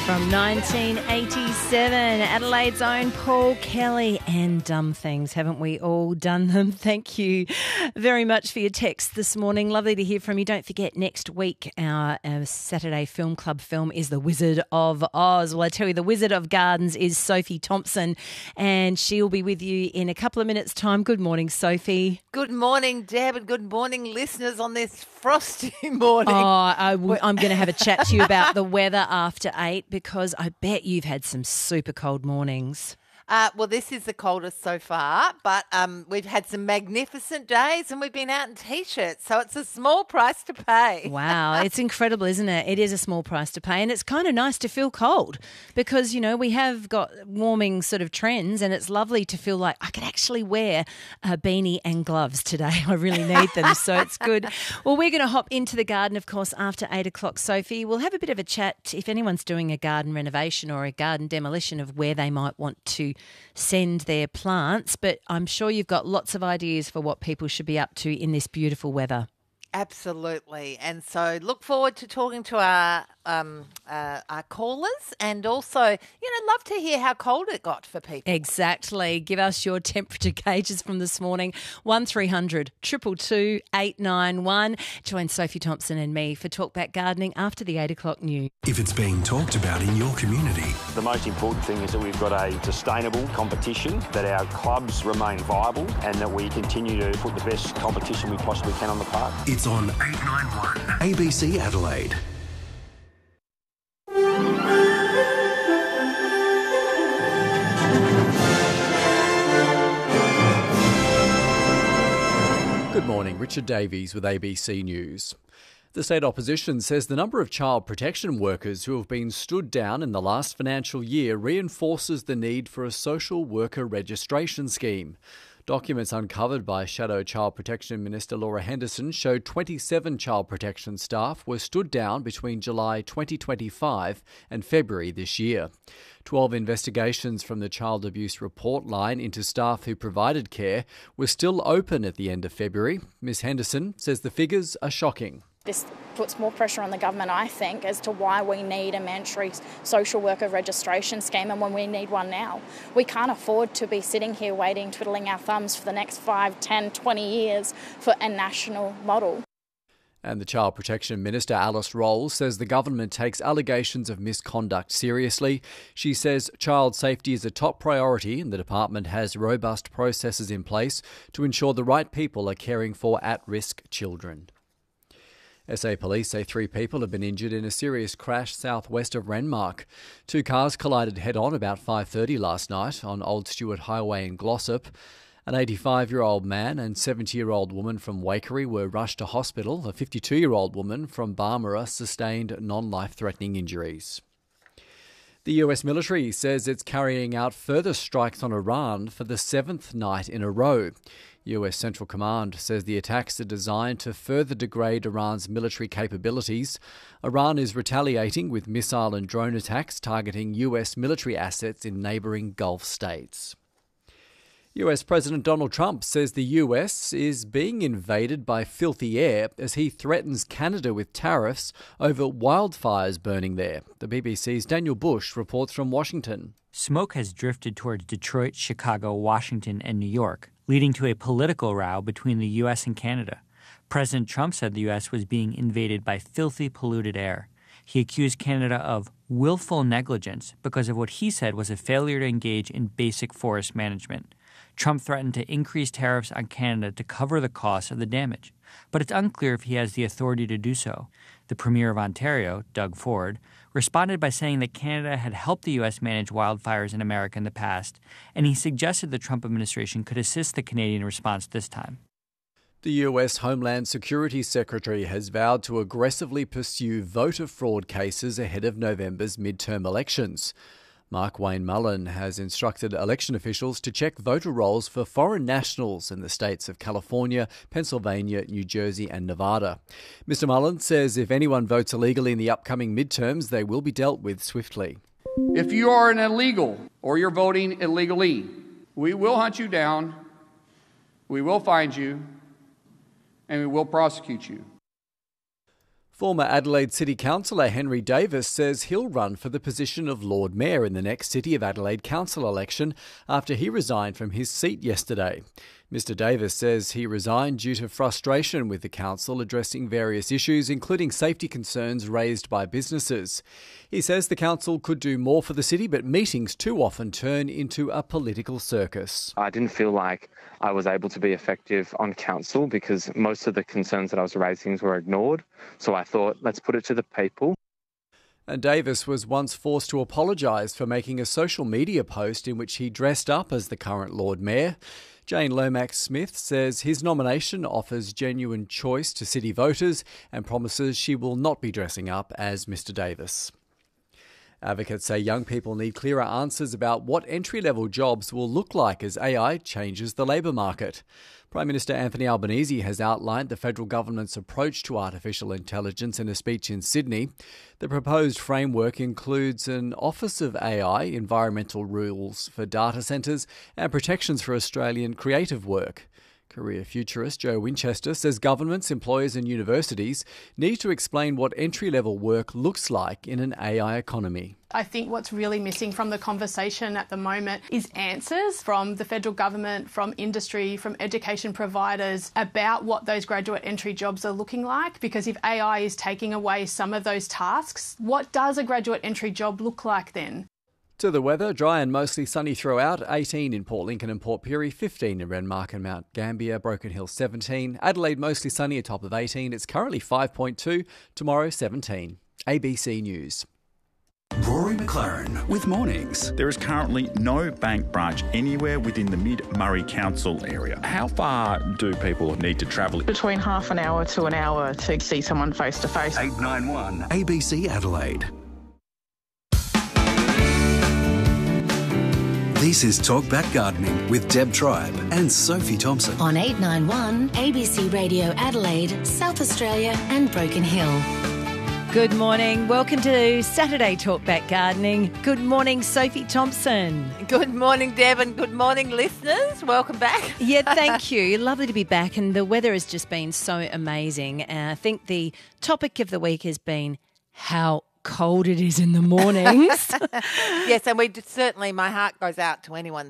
From 1987, Adelaide's own Paul Kelly, and Dumb Things. Haven't we all done them? Thank you very much for your text this morning. Lovely to hear from you. Don't forget, next week our Saturday Film Club film is The Wizard of Oz. Well, I tell you, the Wizard of Gardens is Sophie Thompson, and she'll be with you in a couple of minutes' time. Good morning, Sophie. Good morning, Deb, and good morning, listeners, on this frosty morning. I'm going to have a chat to you about the weather after 8, because I bet you've had some super cold mornings. Well, this is the coldest so far, but we've had some magnificent days and we've been out in T-shirts, so it's a small price to pay. Wow, it's incredible, isn't it? It is a small price to pay, and it's kind of nice to feel cold because, you know, we have got warming sort of trends, and it's lovely to feel like I could actually wear a beanie and gloves today. I really need them, so it's good. Well, we're going to hop into the garden, of course, after 8 o'clock, Sophie. We'll have a bit of a chat if anyone's doing a garden renovation or a garden demolition of where they might want to send their plants, but I'm sure you've got lots of ideas for what people should be up to in this beautiful weather. Absolutely. And so look forward to talking to our callers, and also, you know, love to hear how cold it got for people. Exactly. Give us your temperature gauges from this morning. 1300 222 891. Join Sophie Thompson and me for Talkback Gardening after the 8 o'clock news. If it's being talked about in your community. The most important thing is that we've got a sustainable competition, that our clubs remain viable, and that we continue to put the best competition we possibly can on the park. It's on 891 ABC Adelaide. Good morning, Richard Davies with ABC News. The state opposition says the number of child protection workers who have been stood down in the last financial year reinforces the need for a social worker registration scheme. Documents uncovered by Shadow Child Protection Minister Laura Henderson showed 27 child protection staff were stood down between July 2025 and February this year. 12 investigations from the Child Abuse Report Line into staff who provided care were still open at the end of February. Ms Henderson says the figures are shocking. This puts more pressure on the government, I think, as to why we need a mandatory social worker registration scheme, and when we need one now. We can't afford to be sitting here waiting, twiddling our thumbs for the next 5, 10, 20 years for a national model. And the Child Protection Minister, Alice Rolls, says the government takes allegations of misconduct seriously. She says child safety is a top priority and the department has robust processes in place to ensure the right people are caring for at-risk children. SA Police say 3 people have been injured in a serious crash southwest of Renmark. 2 cars collided head-on about 5:30 last night on Old Stewart Highway in Glossop. An 85-year-old man and 70-year-old woman from Waikerie were rushed to hospital. A 52-year-old woman from Barmera sustained non-life-threatening injuries. The US military says it's carrying out further strikes on Iran for the 7th night in a row. US Central Command says the attacks are designed to further degrade Iran's military capabilities. Iran is retaliating with missile and drone attacks targeting US military assets in neighbouring Gulf states. US President Donald Trump says the US is being invaded by filthy air as he threatens Canada with tariffs over wildfires burning there. The BBC's Daniel Bush reports from Washington. Smoke has drifted towards Detroit, Chicago, Washington, and New York, leading to a political row between the U.S. and Canada. President Trump said the U.S. was being invaded by filthy, polluted air. He accused Canada of willful negligence because of what he said was a failure to engage in basic forest management. Trump threatened to increase tariffs on Canada to cover the cost of the damage, but it's unclear if he has the authority to do so. The Premier of Ontario, Doug Ford, responded by saying that Canada had helped the U.S. manage wildfires in America in the past, and he suggested the Trump administration could assist the Canadian response this time. The US Homeland Security Secretary has vowed to aggressively pursue voter fraud cases ahead of November's midterm elections. Mark Wayne Mullen has instructed election officials to check voter rolls for foreign nationals in the states of California, Pennsylvania, New Jersey and Nevada. Mr. Mullen says if anyone votes illegally in the upcoming midterms, they will be dealt with swiftly. If you are an illegal or you're voting illegally, we will hunt you down, we will find you, and we will prosecute you. Former Adelaide City Councillor Henry Davis says he'll run for the position of Lord Mayor in the next City of Adelaide Council election after he resigned from his seat yesterday. Mr Davis says he resigned due to frustration with the council addressing various issues, including safety concerns raised by businesses. He says the council could do more for the city, but meetings too often turn into a political circus. I didn't feel like I was able to be effective on council because most of the concerns that I was raising were ignored. So I thought, let's put it to the people. And Davis was once forced to apologise for making a social media post in which he dressed up as the current Lord Mayor. Jane Lomax-Smith says his nomination offers genuine choice to city voters and promises she will not be dressing up as Mr Davis. Advocates say young people need clearer answers about what entry-level jobs will look like as AI changes the labour market. Prime Minister Anthony Albanese has outlined the federal government's approach to artificial intelligence in a speech in Sydney. The proposed framework includes an Office of AI, environmental rules for data centres and protections for Australian creative work. Career futurist Joe Winchester says governments, employers and universities need to explain what entry-level work looks like in an AI economy. I think what's really missing from the conversation at the moment is answers from the federal government, from industry, from education providers about what those graduate entry jobs are looking like. Because if AI is taking away some of those tasks, what does a graduate entry job look like then? To the weather, dry and mostly sunny throughout, 18 in Port Lincoln and Port Pirie, 15 in Renmark and Mount Gambier, Broken Hill 17, Adelaide mostly sunny, a top of 18, it's currently 5.2, tomorrow 17. ABC News. Rory McLaren with Mornings. There is currently no bank branch anywhere within the Mid-Murray Council area. How far do people need to travel? Between half an hour to an hour to see someone face to face. 891 ABC Adelaide. This is Talk Back Gardening with Deb Tribe and Sophie Thompson. On 891 ABC Radio Adelaide, South Australia and Broken Hill. Good morning. Welcome to Saturday Talk Back Gardening. Good morning, Sophie Thompson. Good morning, Deb, and good morning, listeners. Welcome back. Yeah, thank you. Lovely to be back, and the weather has just been so amazing. I think the topic of the week has been how cold it is in the mornings. Yes, and certainly my heart goes out to anyone,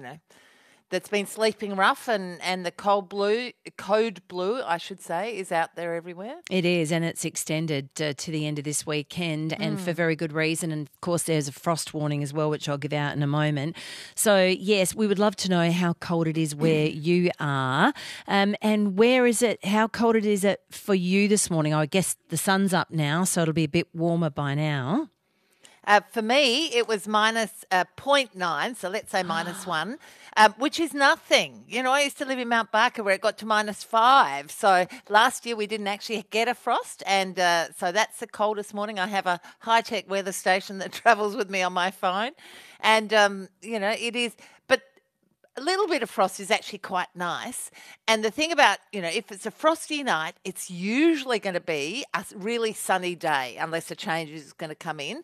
that's been sleeping rough, and the code blue, I should say, is out there everywhere. It is, and it's extended to the end of this weekend, and for very good reason. And of course, there's a frost warning as well, which I'll give out in a moment. So yes, we would love to know how cold it is where you are, and where is it? How cold is it for you this morning? I guess the sun's up now, so it'll be a bit warmer by now. For me, it was minus 0.9, so let's say minus 1, which is nothing. I used to live in Mount Barker where it got to minus 5. So last year we didn't actually get a frost, and so that's the coldest morning. I have a high-tech weather station that travels with me on my phone, and, it is – but a little bit of frost is actually quite nice. And the thing about, if it's a frosty night, it's usually going to be a really sunny day unless a change is going to come in.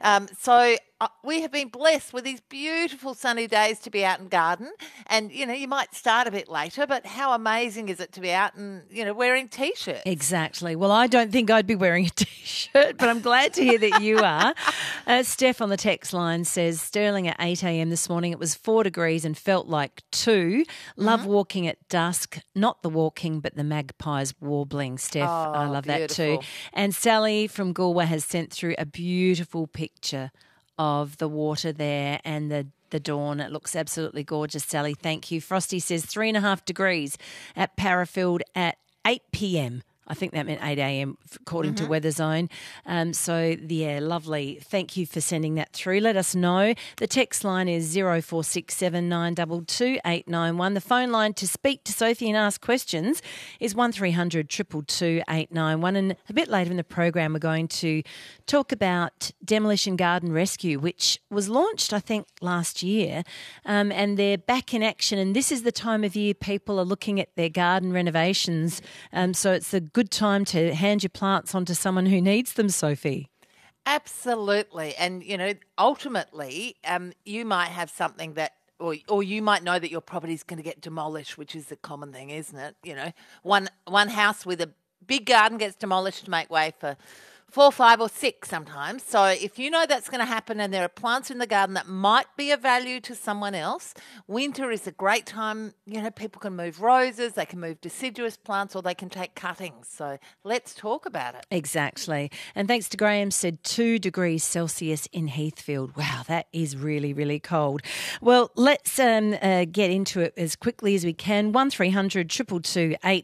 So we have been blessed with these beautiful sunny days to be out and garden. And, you might start a bit later, but how amazing is it to be out and, wearing T-shirts? Exactly. Well, I don't think I'd be wearing a T-shirt, but I'm glad to hear that you are. Steph on the text line says, Stirling at 8 a.m. this morning, it was 4 degrees and felt like 2. Love walking at dusk, not the walking, but the magpies warbling. Steph, I love that too. And Sally from Galway has sent through a beautiful picture of the water there and the dawn. It looks absolutely gorgeous, Sally. Thank you. Frosty says 3.5 degrees at Parafield at 8 p.m. I think that meant 8 a.m. according to Weather Zone. So, yeah, lovely. Thank you for sending that through. Let us know. The text line is 0467 922 891. The phone line to speak to Sophie and ask questions is 1300 222 891. And a bit later in the program, we're going to talk about Demolition Garden Rescue, which was launched, I think, last year. And they're back in action. And this is the time of year people are looking at their garden renovations. So it's a good time to hand your plants on to someone who needs them, Sophie. Absolutely. And, ultimately, you might have something that, or you might know that your property is going to get demolished, which is the common thing, isn't it? One house with a big garden gets demolished to make way for 4, 5 or 6 sometimes. So if you know that's going to happen and there are plants in the garden that might be of value to someone else, winter is a great time. You know, people can move roses, they can move deciduous plants, or they can take cuttings. So let's talk about it. Exactly. And thanks to Graham, said 2 degrees Celsius in Heathfield. Wow, that is really, really cold. Well, let's get into it as quickly as we can. 1300 222